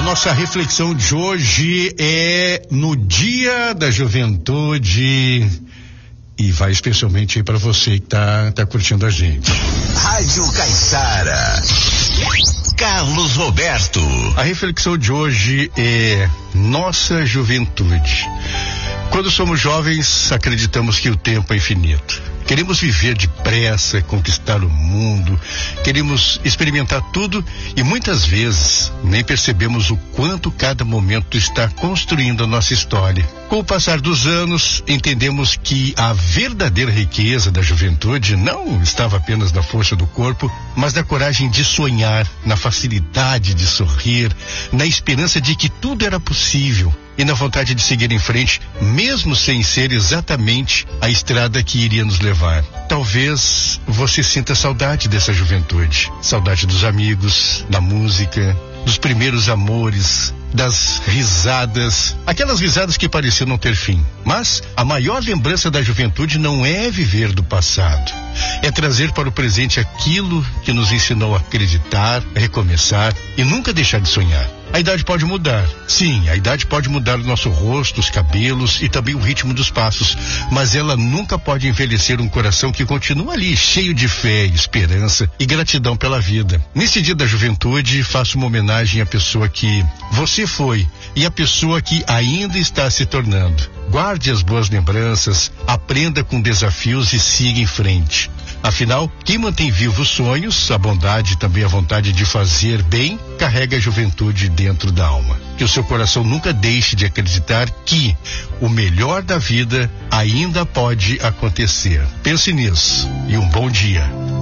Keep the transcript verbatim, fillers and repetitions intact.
nossa reflexão de hoje é no Dia da Juventude e vai especialmente aí para você que tá, tá curtindo a gente. Rádio Caiçara, Carlos Roberto. A reflexão de hoje é nossa juventude. Quando somos jovens, acreditamos que o tempo é infinito. Queremos viver depressa, conquistar o mundo, queremos experimentar tudo e muitas vezes nem percebemos o quanto cada momento está construindo a nossa história. Com o passar dos anos, entendemos que a verdadeira riqueza da juventude não estava apenas na força do corpo, mas na coragem de sonhar, na facilidade de sorrir, na esperança de que tudo era possível e na vontade de seguir em frente, mesmo sem ser exatamente a estrada que iria nos levar. Talvez você sinta saudade dessa juventude, saudade dos amigos, da música, dos primeiros amores, das risadas, aquelas risadas que pareciam não ter fim. Mas a maior lembrança da juventude não é viver do passado, é trazer para o presente aquilo que nos ensinou a acreditar, a recomeçar e nunca deixar de sonhar. A idade pode mudar, sim, a idade pode mudar o nosso rosto, os cabelos e também o ritmo dos passos, mas ela nunca pode envelhecer um coração que continua ali, cheio de fé, esperança e gratidão pela vida. Nesse dia da juventude, faço uma homenagem à pessoa que você foi e à pessoa que ainda está se tornando. Guarde as boas lembranças, aprenda com desafios e siga em frente. Afinal, quem mantém vivos os sonhos, a bondade e também a vontade de fazer bem, carrega a juventude dentro da alma. Que o seu coração nunca deixe de acreditar que o melhor da vida ainda pode acontecer. Pense nisso e um bom dia.